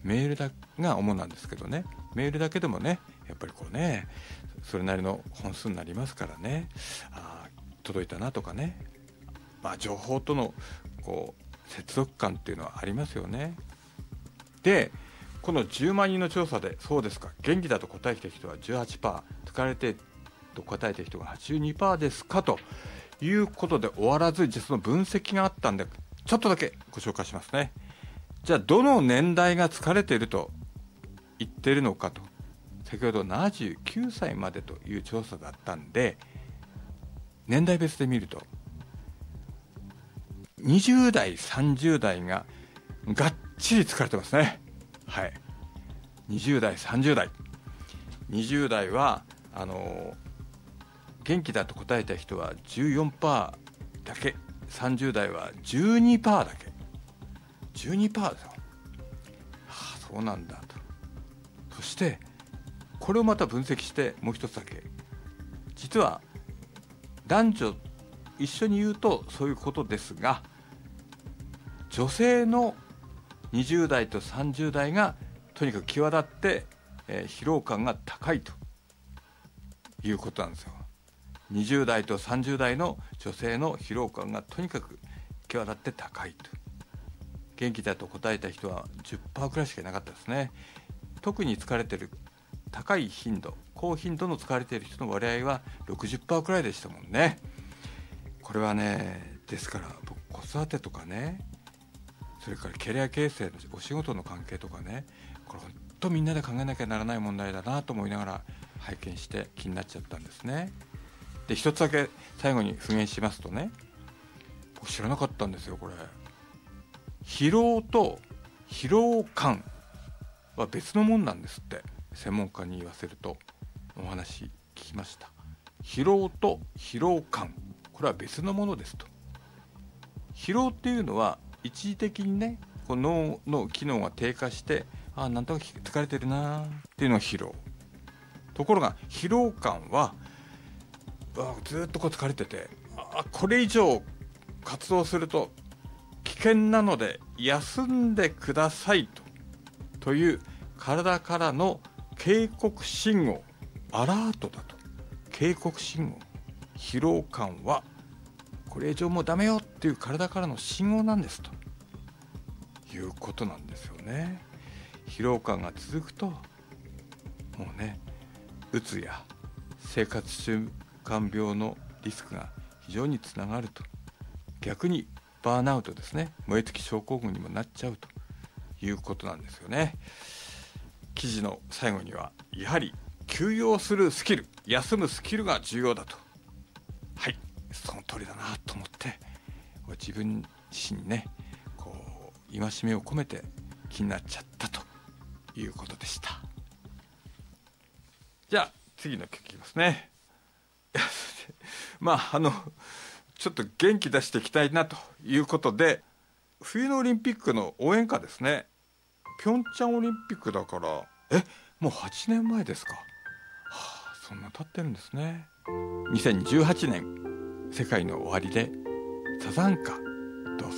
メールが主なんですけどね、メールだけでもねやっぱりこうねそれなりの本数になりますからね、届いたなとかね、情報とのこう接続感っていうのはありますよね。でこの10万人の調査で、そうですか、元気だと答えた人は 18%、 疲れてと答えた人が 82% ですかということで終わらず、実の分析があったんでちょっとだけご紹介しますね。じゃあどの年代が疲れていると言っているのかと、先ほど79歳までという調査だったんで、年代別で見ると20代30代ががっちり疲れてますね。はい、20代30代、20代は元気だと答えた人は 14% だけ、30代は 12% だけ、 12% ですよ。そうなんだと。そしてこれをまた分析してもう一つだけ、実は男女一緒に言うとそういうことですが、女性の20代と30代がとにかく際立って、疲労感が高いということなんですよ。20代と30代の女性の疲労感がとにかく際立って高いと。元気だと答えた人は 10% くらいしかいなかったですね。特に疲れてる高い頻度、高頻度の疲れている人の割合は 60% くらいでしたもんね。これはね、ですから僕子育てとかね、それからキャリア形成のお仕事の関係とかね、これ本当みんなで考えなきゃならない問題だなと思いながら拝見して気になっちゃったんですね。で一つだけ最後に復元しますとね、僕知らなかったんですよこれ。疲労と疲労感は別のもんなんですって。専門家に言わせると、お話聞きました。疲労と疲労感、これは別のものですと。疲労っていうのは一時的にね、こう脳の機能が低下して、なんとなく疲れてるなっていうのが疲労。ところが疲労感はずっとこう疲れてて、これ以上活動すると危険なので休んでくださいという体からの警告信号、アラートだと。警告信号、疲労感はこれ以上もうダメよっていう体からの信号なんですということなんですよね。疲労感が続くともうね、うつや生活習慣病のリスクが非常につながると。逆にバーンアウトですね、燃え尽き症候群にもなっちゃうということなんですよね。記事の最後にはやはり休養するスキル、休むスキルが重要だと。はい、その通りだなと思って、自分自身にねこう戒めを込めて気になっちゃったということでした。じゃあ次の曲いきますね。ちょっと元気出していきたいなということで、冬のオリンピックの応援歌ですね。ピョンチャンオリンピックだからもう8年前ですか。そんな経ってるんですね。2018年世界の終わりでサザンカ